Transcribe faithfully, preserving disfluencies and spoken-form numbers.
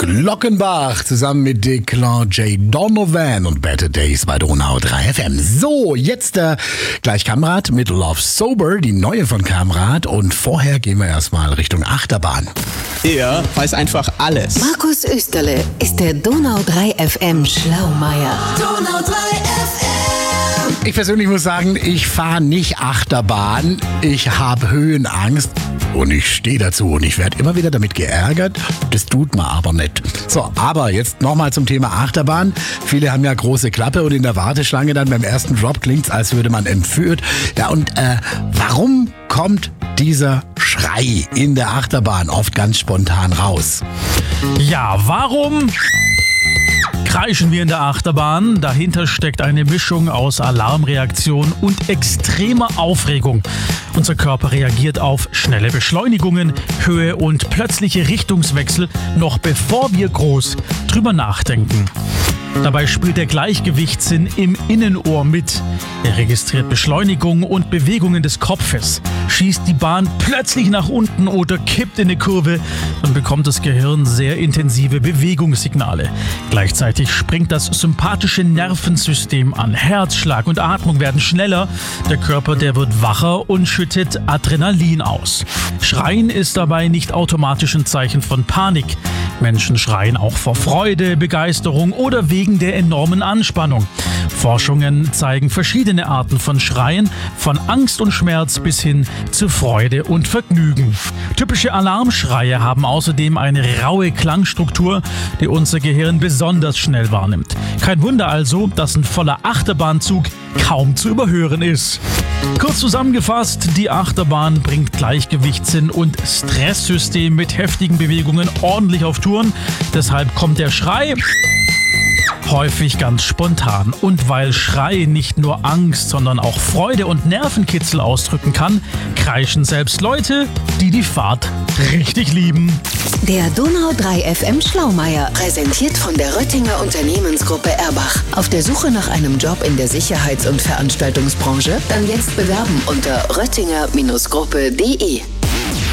Lockenbach zusammen mit Declan J. Donovan und Better Days bei Donau drei F M. So, jetzt äh, gleich Kamrad mit Love Sober, die neue von Kamrad. Und vorher gehen wir erstmal Richtung Achterbahn. Er weiß einfach alles. Markus Österle ist der Donau drei F M Schlaumeier. Donau drei F M. Ich persönlich muss sagen, ich fahre nicht Achterbahn. Ich habe Höhenangst. Und ich stehe dazu und ich werde immer wieder damit geärgert. Das tut man aber nicht. So, aber jetzt nochmal zum Thema Achterbahn. Viele haben ja große Klappe und in der Warteschlange dann beim ersten Drop klingt's, als würde man entführt. Ja, und äh, warum kommt dieser Schrei in der Achterbahn oft ganz spontan raus? Ja, warum kreischen wir in der Achterbahn? Dahinter steckt eine Mischung aus Alarmreaktion und extremer Aufregung. Unser Körper reagiert auf schnelle Beschleunigungen, Höhe und plötzliche Richtungswechsel, noch bevor wir groß drüber nachdenken. Dabei spielt der Gleichgewichtssinn im Innenohr mit. Er registriert Beschleunigung und Bewegungen des Kopfes. Schießt die Bahn plötzlich nach unten oder kippt in eine Kurve, dann bekommt das Gehirn sehr intensive Bewegungssignale. Gleichzeitig springt das sympathische Nervensystem an. Herzschlag und Atmung werden schneller. Der Körper, der wird wacher und schüttet Adrenalin aus. Schreien ist dabei nicht automatisch ein Zeichen von Panik. Menschen schreien auch vor Freude, Begeisterung oder wegen der enormen Anspannung. Forschungen zeigen verschiedene Arten von Schreien, von Angst und Schmerz bis hin zu Freude und Vergnügen. Typische Alarmschreie haben außerdem eine raue Klangstruktur, die unser Gehirn besonders schnell wahrnimmt. Kein Wunder also, dass ein voller Achterbahnzug kaum zu überhören ist. Kurz zusammengefasst, die Achterbahn bringt Gleichgewichtssinn und Stresssystem mit heftigen Bewegungen ordentlich auf Touren. Deshalb kommt der Schrei häufig ganz spontan. Und weil Schrei nicht nur Angst, sondern auch Freude und Nervenkitzel ausdrücken kann, kreischen selbst Leute, die die Fahrt richtig lieben. Der Donau drei F M Schlaumeier, präsentiert von der Röttinger Unternehmensgruppe Erbach. Auf der Suche nach einem Job in der Sicherheits- und Veranstaltungsbranche? Dann jetzt bewerben unter röttinger Gruppe punkt de.